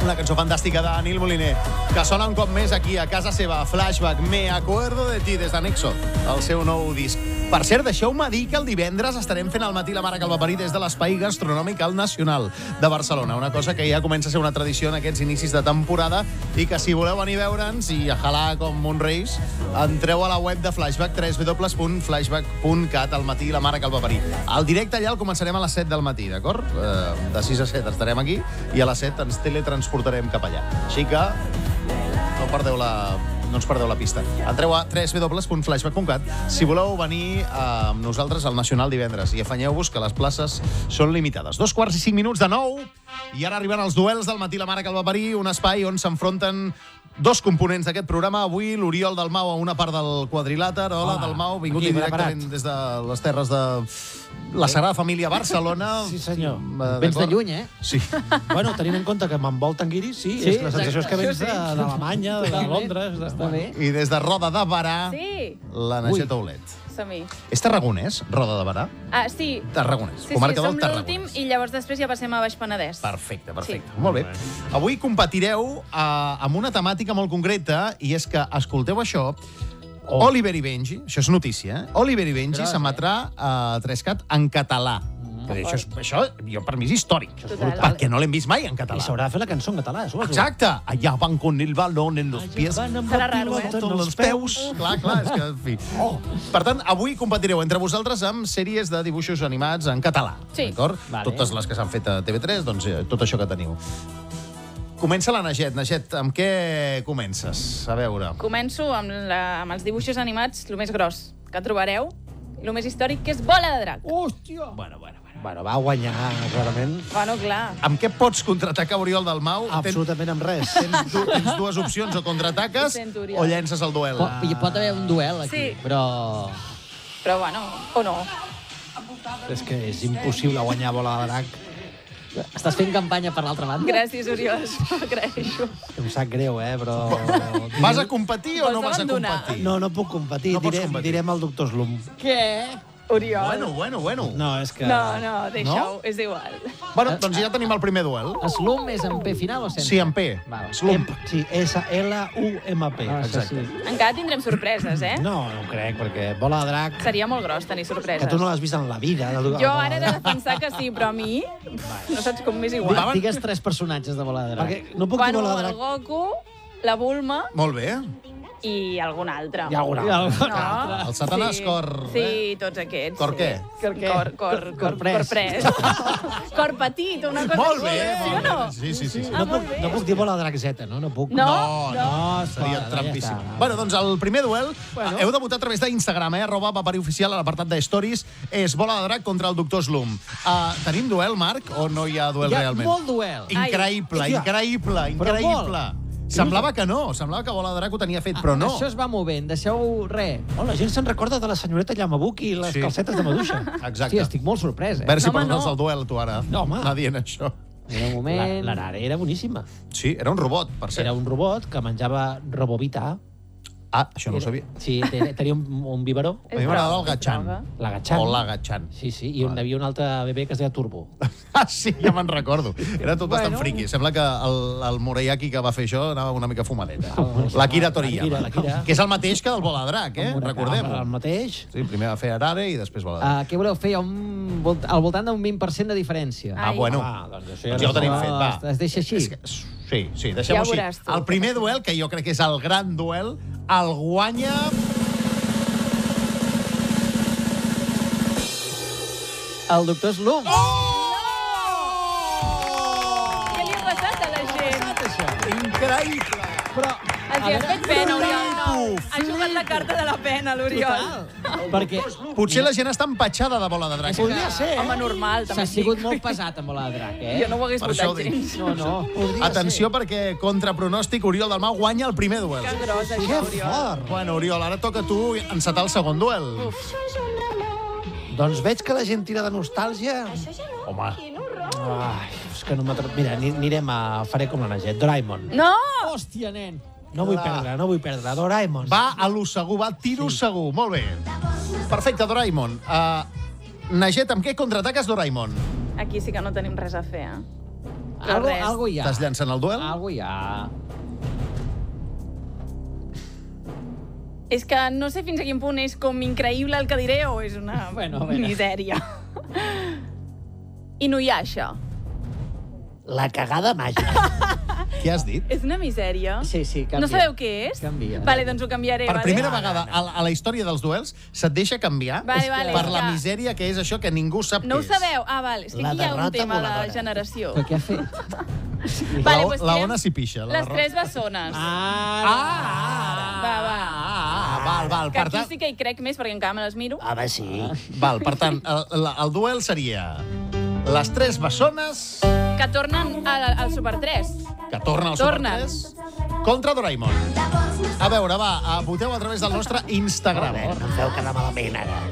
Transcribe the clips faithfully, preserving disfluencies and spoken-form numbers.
una cançó fantàstica de Nil Moliner, que sona un cop més aquí a casa seva, Flashback, Me acuerdo de ti, des de Nexo, el seu nou disc. Per cert, deixeu-me dir que el divendres estarem fent al matí la Mare Calvaparí des de l'Espai Gastronòmic al Nacional de Barcelona, una cosa que ja comença a ser una tradició en aquests inicis de temporada i que si voleu venir a veure'ns i a jalar com un reis, entreu a la web de Flashback, w w w punt flashback punt cat, al matí la Mare Calvaparí. El directe allà el començarem a les set del matí, d'acord? Eh, de sis a set estarem aquí i a les set ens teletransportarem cap allà. Així que no perdeu la... no ens perdeu la pista. Entreu a w w w punt flashback punt cat si voleu venir amb nosaltres al Nacional divendres i afanyeu-vos que les places són limitades. Dos quarts i cinc minuts de nou i ara arriben els duels del matí la Mare Calvaparí, un espai on s'enfronten dos components d'aquest programa. Avui l'Oriol Dalmau a una part del quadrilàter. Hola, Hola. Dalmau, vingut Aquí, directament des de les terres de la Sagrada Família Barcelona. Sí, senyor. Vens de lluny, eh? Sí. Bueno, tenint en compte que m'envolten guiris, sí, Sí, és la sensació és que vens sí. de- d'Alemanya, de, de Totalment. Londres... De... Està bé. I des de Roda de Barà, Sí, la Naixeta Olet. som-hi. És tarragonès, Roda de Barà? Ah, sí. Tarragonès. Sí, sí, Comarca som del l'últim Tarragonès. i llavors després ja passem a Baix Penedès. Perfecte, perfecte. Sí. Molt bé. Avui competireu eh, amb una temàtica molt concreta i és que, escolteu això, oh. Oliver i Benji, això és notícia, eh? Oliver i Benji Gros, s'emetrà a Trescat en català. Mm. Això, és, això jo, per mi és històric, Total. perquè no l'hem vist mai en I català. s'haurà de fer la cançó en català, suposo. Exacte. Allà van con el balón en los pies. Serà raro, eh? Tots els peus. Clar, clar, és que, en fi. Oh. Per tant, avui competireu entre vosaltres amb sèries de dibuixos animats en català. Sí. D'acord? Vale. Totes les que s'han fet a T V tres, doncs eh, tot això que teniu. Comença la Naget. Naget, amb què comences? A veure. Començo amb, la, amb els dibuixos animats, el més gros que trobareu, i el més històric, que és Bola de Drac. Hòstia! Bueno, bueno, bueno. Bueno, va guanyar, clarament. Bueno, clar. Amb què pots contraatacar Oriol Dalmau? Absolutament amb res. Tens, du tens dues opcions, o contraataques Ho sento, Oriol. o llences el duel. Pot, hi pot haver un duel aquí, Sí. però... Però, bueno, o no. És que és impossible guanyar bola de drac. Estàs fent campanya per l'altra banda? Gràcies, Oriol, t'ho agraeixo. Em sap greu, eh, però... Vas a competir o Vols no vas a abandonar? competir? No, no puc competir. No pots direm, competir. direm el doctor Slum. Què? Oriol? Bueno, bueno, bueno. No, és que... No, no, deixa-ho, No? és igual. Bueno, doncs ja tenim el primer duel. Slum és en P final o sense? Sí, en P. Val. Slum. Em- Sí, S L U M P. Ah, això Exacte. sí. Encara tindrem sorpreses, eh? No, no ho crec, perquè bola de drac... Seria molt gros tenir Que sorpreses. tu no l'has vist en la vida. De... Jo ara he de defensar que sí, però a mi no saps com m'és igual. Va, Digues tres personatges de bola de drac. Perquè no puc dir Bueno, bola de el drac... Goku, la Bulma Molt bé. i algun altre. Hi ha algun Hi ha altre. algun No? El Satanàs sí. cor, Sí, eh? tots aquests. Cor sí. què? Cor què? Cor, cor, cor, Cor pres. cor pres. Cor petit, una cosa Molt bé, així. Sí o molt no? bé. Sí, sí, sí. sí. Ah, No molt puc, bé. no puc dir bola de drac Z, no? No puc. No, No, no, no, seria esclar, trampíssim. ja està. Bueno, doncs el primer duel Bueno. heu de votar a través d'Instagram, eh? Arroba Papari Oficial, a l'apartat de Stories. És Bola de Drac contra el doctor Slum. Uh, tenim duel, Marc, o no hi ha duel Hi ha realment? molt duel. Increïble, Ai. increïble, Però increïble. Semblava que no, semblava que Bola de Drac ho tenia fet, però no. Això es va movent, deixeu res. Oh, la gent se'n recorda de la senyoreta Yamabuki i les Sí. calcetes de maduixa. Exacte. Sí, estic molt sorprès, A eh? veure si No, home, perdres no. el duel, tu, ara. No, home. Anar dient això. Mira un La- moment... L'Arare era boníssima. Sí, era un robot, per cert. Era un robot que menjava Robovita. Ah, això no ho sabia. Sí, ten- tenia un, un biberó, A mi m'agradava el És Gatchan. droga. l'agachant. O l'Agatchan. Sí, sí, i on hi havia un altre bebè que es deia Turbo. Ah, sí, ja me'n recordo. Era tot bastant Bueno. friqui. Sembla que el, el Moreyaki que va fer això anava una mica fumadeta. El- L'Akira Toriyama. l'Akira, l'Akira. Que és el mateix que del Bola de Drac, eh? El Recordem-ho. mateix. Sí, primer va fer Arare i després Bola de Drac. Uh, què voleu fer? Hi ha un, volt- al voltant d'un vint per cent de diferència. Ah, Ai. bueno. Ah, doncs això Doncs ja ho no- tenim fet, va. Es, es deixa així? És que, sí, sí, deixem-ho Ja així. veuràs tu. El primer duel, que jo crec que és el gran duel, el guanya... El doctor Slum. Què li ha passat a la gent? Increïble! Però, Els hi has fet pena, Oriol. No. Ha jugat la carta de la pena, l'Oriol. perquè Potser la gent està empatxada de Bola de Drac. Podria ser, Home, eh? normal, s'ha també et sigut dic. molt pesat amb bola de drac, eh? Jo no ho hagués Per això ho votat dic. gens. No, no. Podria Atenció, perquè contra pronòstic, Oriol Dalmau guanya el primer duel. Que gros, ser. això, Que Oriol. fort! Bueno, Oriol, ara toca a tu encetar el segon duel. Doncs veig que la gent tira de nostàlgia. Home, Ai, és que no m'atrap... Mira, ni- anirem a... Faré com la Naget. Doraemon. No! Hòstia, nen. No vull perdre, no vull perdre. Doraemon. va a lo segur, va a tiro sí. segur. Molt bé. Perfecte, Doraemon. Uh, Naget, amb què contraataques Doraemon? Aquí sí que no tenim res a fer, eh? Però Algo, res. algo hi ha. Estàs llançant el duel? Algo hi ha. És que no sé fins a quin punt és com increïble el que diré o és una Bueno, a veure. misèria. Inuyasha. La cagada màgica. Què has dit? És una misèria. Sí, sí, canvia. No sabeu què és? Canvia. Vale, doncs ho canviaré. Per vale? primera vegada a la, a la història dels duels se't deixa canviar Vale, vale, per és la que- misèria que és això que ningú sap No ho què és. sabeu? Ah, vale. És que La aquí hi ha un derrota tema de voladora. generació. Però què ha fet? La, Vale, doncs la tirem ona s'hi pixa. La Les derrota. tres bessones. Ah, Va, va. Ah, val, val. Que Per aquí tant, sí que hi crec més perquè encara me les miro. Home, sí. val, per tant el, el, el duel seria les tres bessones Que tornen al, al Super tres. que torna al Tornen. Super tres contra Doraemon. A veure, va, voteu a través del nostre Instagram. Joder, no em feu quedar malament, ara.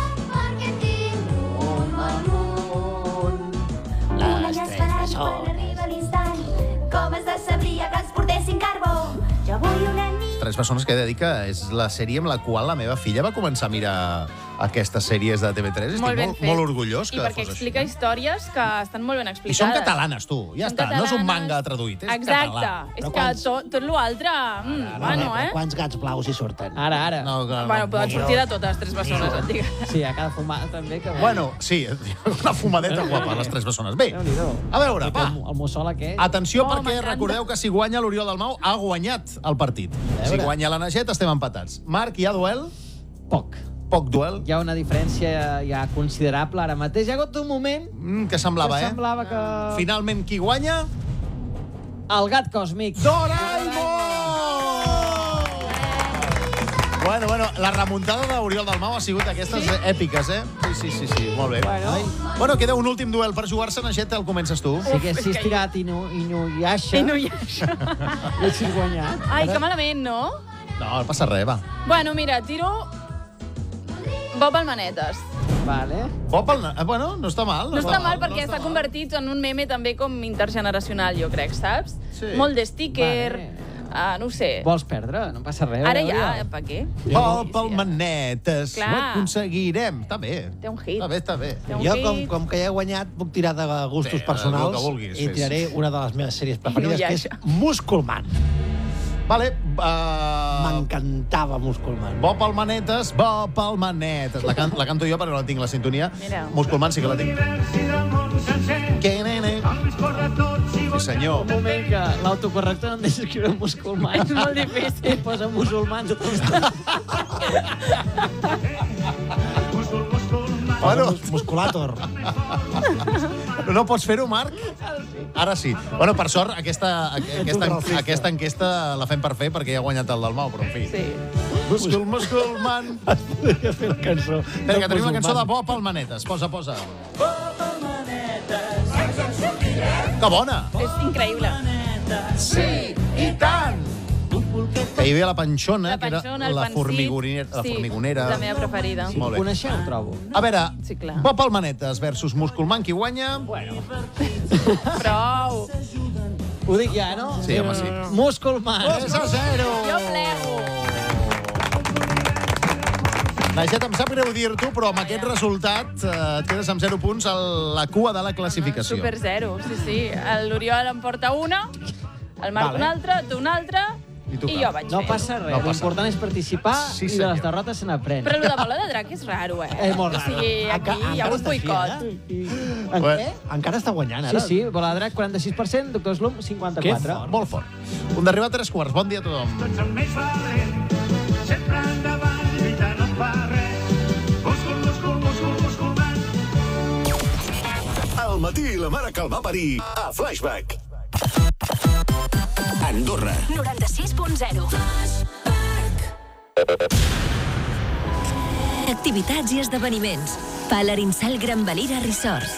Les tres bessones. Com es decebria que ens portessin carbó? Jo vull una nit. Tres bessones que he de dir que és la sèrie amb la qual la meva filla va començar a mirar aquestes sèries de T V tres. Estic Molt ben molt, fet. molt orgullós que I perquè fos explica així. històries que estan molt ben I explicades. són catalanes, tu. Ja Són està. No és un catalanes. manga traduït, és Exacte. català. És Però que quants- tot, tot l'altre... Mm, bueno, eh? Quants gats blaus hi surten? Ara, ara. No, que, Bueno, no, poden no. sortir de totes, tres bessones, et dic. Sí, a cada fumada també. Que... Bueno, sí, una fumadeta guapa, les tres bessones. Bé, Déu-n'hi-do. a veure, va. El, el mussol aquest. Atenció, Oh, perquè m'encanta. recordeu que si guanya l'Oriol Dalmau, ha guanyat el partit. Si guanya la Naget, estem empatats. Marc, hi ha duel? Poc. Poc duel? Hi ha una diferència ja considerable ara mateix. Hi ha hagut un moment Mm, que semblava, que eh? semblava que... Finalment, qui guanya? El gat còsmic. Doraemon! Bueno, bueno, la remuntada d'Oriol Dalmau ha sigut aquestes sí? èpiques, eh? Sí, sí, sí, sí, molt bé. Bueno. Bueno, queda un últim duel per jugar-se, Naget, el comences tu. Si haguessis tirat Inu, Inuyasha, Inuyasha. haguessis guanyat. Ai, que malament, no? No, no passa res, va. Bueno, mira, tiro... Bob al manetes. Vale. Bob, el... eh, bueno, no està mal. No està mal no perquè està s'ha mal. convertit en un meme també com intergeneracional, jo crec, saps? Sí. Molt de sticker, Vale. uh, no ho sé. Vols perdre? No passa res. Ara Oriol. ja, per què? Bob, el manetes, Clar. ho aconseguirem. Està bé. Té un hit. Està bé, està bé. Té un Jo, hit. com, com que ja he guanyat, puc tirar de gustos Bé, personals el que vulguis, i fes. tiraré una de les meves sèries preferides, que és Inuyasha. Musculman. Vale, uh... M'encantava Musculman. Bob el manetes, Bob el manetes. La, can la canto jo perquè no la tinc la sintonia. Mira. Musculman sí que la tinc. Que nene. Sí, senyor. Un moment que l'autocorrector no em deixa escriure musulmans. És molt difícil. I posa musulmans a tots. Bueno, Mus- Musculator. no pots fer-ho, Marc? Ara sí. Bueno, per sort, aquesta, aquesta, racista. aquesta enquesta la fem per fer perquè ja ha guanyat el Dalmau, però en fi. Sí. Muscul, musculman. Podria fer la cançó. Espera, que tenim una cançó de Bob el manetes. Posa, posa. Que bona! És increïble. Sí, i tant! Que hi havia la panxona, La que panxona, era el la pansit. formigonera. La Sí, formigonera. és la meva preferida. Sí. Molt bé. Coneixeu, trobo. A veure, Sí, clar. Bob el manetes versus Musculman, qui guanya? Bueno, Prou. ho dic ja, no? Sí, home, sí. Musculman. tres a zero! Jo plego. Naget, em sap greu dir-t'ho, però amb aquest resultat eh, et quedes amb zero punts a la cua de la classificació. Super zero, sí, sí. L'Oriol em porta una, el Marc Vale. una altra, tu una altra, I tu i cap. jo vaig No fer. passa res, No passa l'important és participar Sí, i de senyor. les derrotes se n'aprèn. Però el de bola de drac és raro, eh? És molt O sigui, raro. aquí Enca- hi ha encara un està així, boicot. ara? En Bueno. què? Encara està guanyant, Sí, ara. sí, bola de drac, quaranta-sis per cent, doctor Slum, cinquanta-quatre. Molt fort. Un d'arribar a tres quarts. Bon dia a tothom. Tots el més valent, sempre endavant, lluitant no fa res. Múscul, múscul, múscul, musculman. Al matí la mare que el va parir a Flashback. Andorra. noranta-sis punt zero. Activitats i esdeveniments. Palarinsal Gran Valira Resorts.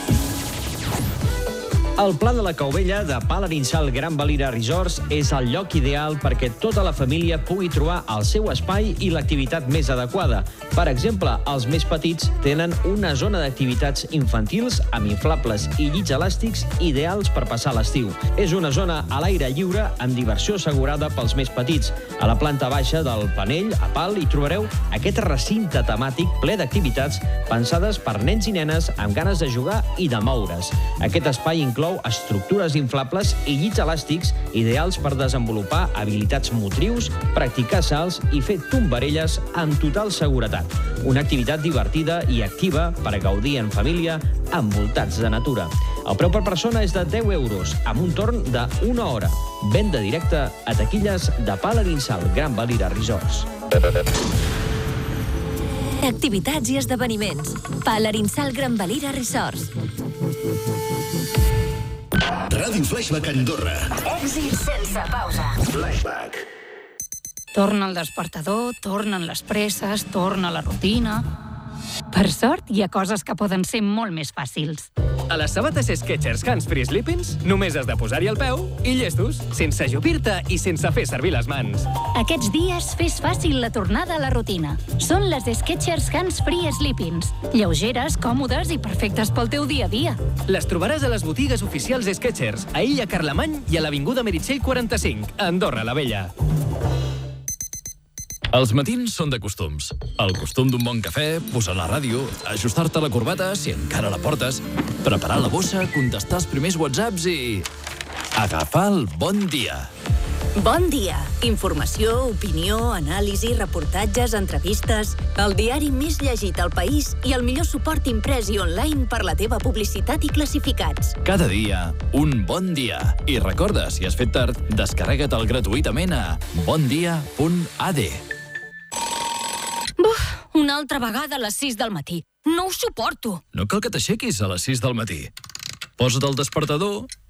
El Pla de la Caubella de Palarinsal Gran Valira Resorts és el lloc ideal perquè tota la família pugui trobar el seu espai i l'activitat més adequada. Per exemple, els més petits tenen una zona d'activitats infantils amb inflables i llits elàstics ideals per passar l'estiu. És una zona a l'aire lliure amb diversió assegurada pels més petits. A la planta baixa del panell, a Pal, hi trobareu aquest recinte temàtic ple d'activitats pensades per nens i nenes amb ganes de jugar i de moure's. Aquest espai inclou inclou estructures inflables i llits elàstics ideals per desenvolupar habilitats motrius, practicar salts i fer tombarelles amb total seguretat. Una activitat divertida i activa per a gaudir en família envoltats de natura. El preu per persona és de deu euros, amb un torn d'una hora. Venda directa a taquilles de Palarinsal Gran Valira Resorts. Activitats i esdeveniments. Palarinsal Gran Valira Resorts. Ràdio Flashback Andorra. Èxit sense pausa. Flashback. Torna el despertador, tornen les presses, torna la rutina... Per sort, hi ha coses que poden ser molt més fàcils. A les sabates Skechers Hands Free Sleepings només has de posar-hi el peu i llestos, sense ajupir-te i sense fer servir les mans. Aquests dies fes fàcil la tornada a la rutina. Són les Skechers Hands Free Sleepings. Lleugeres, còmodes i perfectes pel teu dia a dia. Les trobaràs a les botigues oficials Skechers, a Illa Carlemany i a l'Avinguda Meritxell quaranta-cinc, a Andorra la Vella. Els matins són de costums. El costum d'un bon cafè, posar la ràdio, ajustar-te la corbata, si encara la portes, preparar la bossa, contestar els primers whatsapps i... agafar el bon dia. Bon dia. Informació, opinió, anàlisi, reportatges, entrevistes... El diari més llegit al país i el millor suport imprès i online per la teva publicitat i classificats. Cada dia, un bon dia. I recorda, si has fet tard, descarrega-te'l gratuïtament a bondia punt a d. Buf, una altra vegada a les sis del matí. No ho suporto. No cal que t'aixequis a les sis del matí. Posa't el despertador